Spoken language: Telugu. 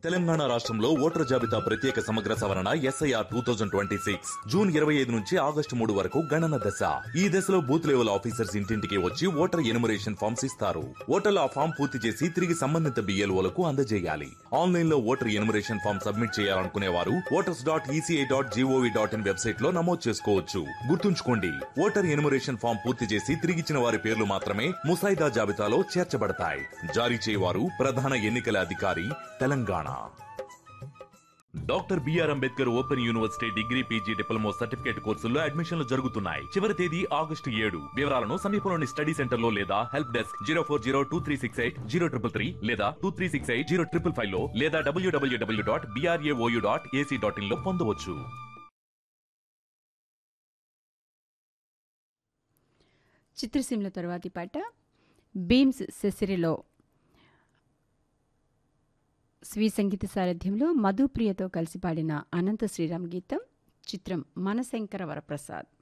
తెలంగాణ రాష్ట్రంలో ఓటర్ జాబితా ప్రత్యేక సమగ్ర సవరణ SIR 2026 జూన్ 25 నుంచి ఆగస్టు 3 వరకు గణన దశ. ఈ దశలో బూత్ లెవెల్ ఆఫీసర్స్ ఇంటింటికి వచ్చి ఓటర్ ఎనుమరేషన్ ఫామ్స్ ఇస్తారు. ఓటర్లు ఆ ఫామ్ పూర్తి చేసి తిరిగి సంబంధిత BLOలకు అందజేయాలి. ఆన్లైన్ లో ఓటర్ ఎనుమరేషన్ ఫామ్ సబ్మిట్ చేయాలనుకునే వారు voters.eci.gov.in వెబ్సైట్ లో నమోదు చేసుకోవచ్చు. గుర్తుంచుకోండి, ఓటర్ ఎనుమరేషన్ ఫామ్ పూర్తి చేసి తిరిగిచ్చిన వారి పేర్లు మాత్రమే ముసాయిదా జాబితాలో చేర్చబడతాయి. జారీ చేయవారు ప్రధాన ఎన్నికల అధికారి, Telangana. Doctor BR Ambedkar open university degree PG diploma certificate కోర్సుల్లో అడ్మిషన్లు జరుగుతున్నాయి. చివరి తేదీ ఆగస్టు 7. వివరాలను సమీపంలోని స్టడీ సెంటర్ లో లేదా హెల్ప్ డెస్క్ 04023680333 లేదా 23680555 లో లేదా www.bravo.ac.in లో పొందవచ్చు. చిత్రసీమల తర్వాతి పాట బీమ్స్ సెసిరిలో స్వీ సంగీత సారథ్యంలో మధుప్రియతో కలిసి పాడిన అనంత శ్రీరామ్ గీతం. చిత్రం మనశంకర వరప్రసాద్.